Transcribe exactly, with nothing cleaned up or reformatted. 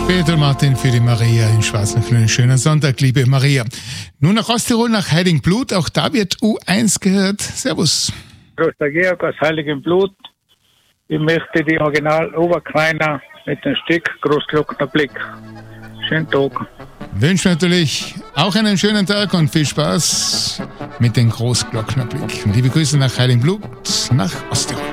Peter Martin für die Maria in Schwarzach. Einen schönen Sonntag, liebe Maria. Nun nach Osttirol, nach Heiligenblut. Auch da wird U eins gehört. Servus. Grüß der Georg aus Heiligenblut. Ich möchte die Original Oberkreiner mit dem Stück Großglockner Blick. Schönen Tag. Wünsche natürlich auch einen schönen Tag und viel Spaß mit dem Großglockner Blick. Und liebe Grüße nach Heiligenblut, nach Osttirol.